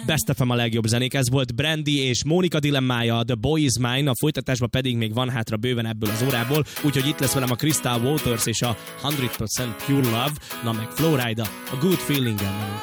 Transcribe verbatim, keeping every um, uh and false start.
Best ef em a legjobb zenék. Ez volt Brandy és Mónika dilemmája, The Boy Is Mine, a folytatásban pedig még van hátra bőven ebből az órából, úgyhogy itt lesz velem a Crystal Waters és a one hundred percent Pure Love, na meg Flowrida, a Good Feeling-en.